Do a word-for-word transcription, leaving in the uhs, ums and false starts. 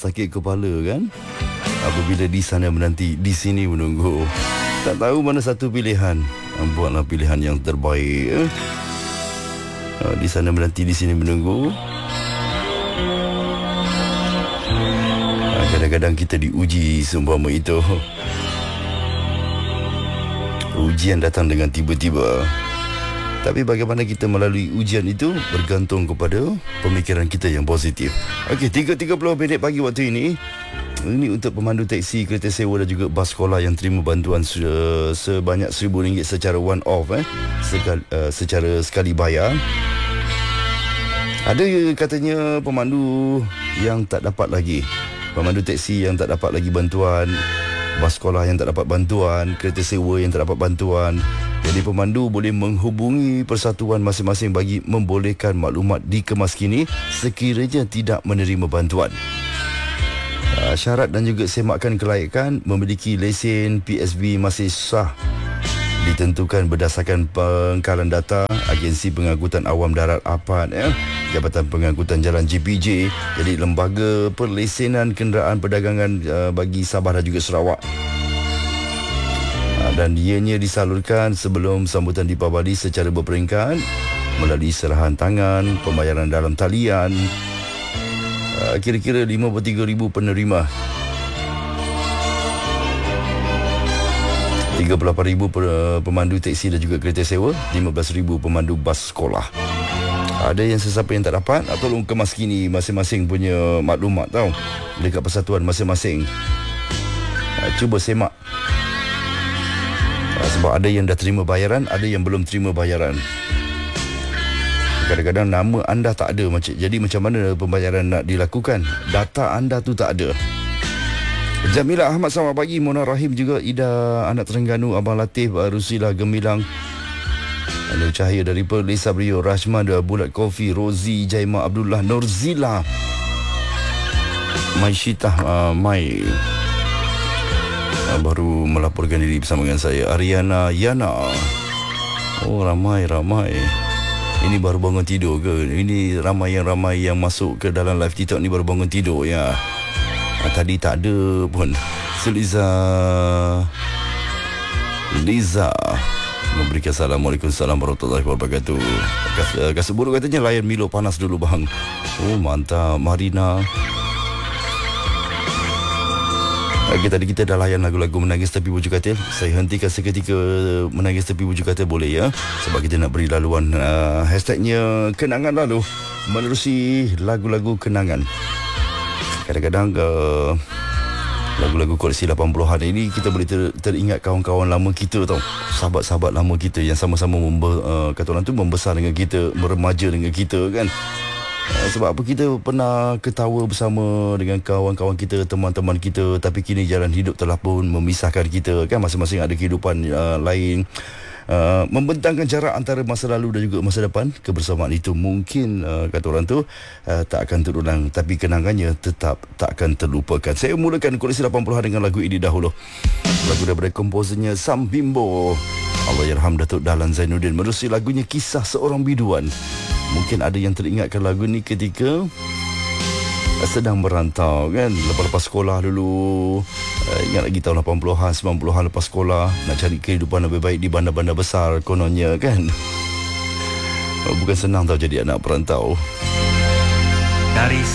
sakit kepala kan, apabila di sana menanti, di sini menunggu. Tak tahu mana satu pilihan. Buatlah pilihan yang terbaik. eh? Di sana menanti, di sini menunggu. Kadang-kadang kita diuji seumpama itu. Ujian datang dengan tiba-tiba. Tapi bagaimana kita melalui ujian itu bergantung kepada pemikiran kita yang positif. Okey, tiga tiga puluh minit pagi waktu ini. Ini untuk pemandu teksi, kereta sewa dan juga bas sekolah yang terima bantuan se- sebanyak seribu ringgit secara one off eh, sekali, uh, secara sekali bayar. Ada katanya pemandu yang tak dapat lagi, pemandu teksi yang tak dapat lagi bantuan, bas sekolah yang tak dapat bantuan, kereta sewa yang tak dapat bantuan. Jadi pemandu boleh menghubungi persatuan masing-masing bagi membolehkan maklumat dikemas kini sekiranya tidak menerima bantuan. Uh, syarat dan juga semakan kelayakan memiliki lesen P S B masih sah ditentukan berdasarkan pengkalan data Agensi Pengangkutan Awam Darat A P A D, eh, Jabatan Pengangkutan Jalan J P J. Jadi lembaga perlesenan kenderaan perdagangan uh, bagi Sabah dan juga Sarawak. Uh, dan ianya disalurkan sebelum sambutan Deepavali secara berperingkat melalui serahan tangan, pembayaran dalam talian. Uh, kira-kira lima puluh tiga ribu penerima, tiga puluh lapan ribu pemandu teksi dan juga kereta sewa, lima belas ribu pemandu bas sekolah. Ada yang sesiapa yang tak dapat, tolong kemas kini masing-masing punya maklumat tau dekat persatuan masing-masing. Cuba semak. Sebab ada yang dah terima bayaran, ada yang belum terima bayaran. Kadang-kadang nama anda tak ada, jadi macam mana pembayaran nak dilakukan? Data anda tu tak ada. Jamila Ahmad, selamat pagi. Mona Rahim juga, Ida anak Terengganu, Abang Latif, Rusila Gemilang, Anu Cahaya dari Perth, Lisa Brio, Rashma Bulat Kofi, Rozi, Jaima Abdullah, Norzila, Mai Syitah, uh, Mai uh, baru melaporkan diri bersama dengan saya. Ariana Yana. Oh, ramai-ramai. Ini baru bangun tidur ke? Ini ramai yang ramai yang masuk ke dalam live TikTok ni baru bangun tidur ya. Ah, tadi tak ada pun. Seliza Liza memberikan Assalamualaikum warahmatullahi wabarakatuh. Kas, Kasuburu katanya layan Milo panas dulu bang. Oh mantap. Marina. Okay, tadi kita dah layan lagu-lagu Menangis Tepi Bujur Katil. Saya hentikan seketika Menangis Tepi Bujur Katil boleh ya, sebab kita nak beri laluan uh, hashtagnya Kenangan Lalu menerusi lagu-lagu kenangan. Kadang-kadang uh, lagu-lagu koleksi lapan puluhan ini kita boleh ter, teringat kawan-kawan lama kita tau, sahabat-sahabat lama kita yang sama-sama membe, uh, kata orang tu membesar dengan kita, meremaja dengan kita kan. Uh, sebab apa kita pernah ketawa bersama dengan kawan-kawan kita, teman-teman kita, tapi kini jalan hidup telah pun memisahkan kita kan. Masing-masing ada kehidupan uh, lain. Uh, membentangkan jarak antara masa lalu dan juga masa depan. Kebersamaan itu mungkin uh, kata orang tu uh, tak akan terulang, tapi kenangannya tetap tak akan terlupakan. Saya mulakan koleksi lapan puluhan dengan lagu ini dahulu. Lagu daripada komposernya Sam Bimbo, Allahyarham Datuk Dahlan Zainuddin, menerusi lagunya Kisah Seorang Biduan. Mungkin ada yang teringatkan lagu ni ketika sedang merantau kan, lepas-lepas sekolah dulu. uh, Ingat lagi tahun lapan puluhan, sembilan puluhan lepas sekolah, nak cari kehidupan lebih baik di bandar-bandar besar kononnya kan. uh, Bukan senang tau jadi anak perantau. Dari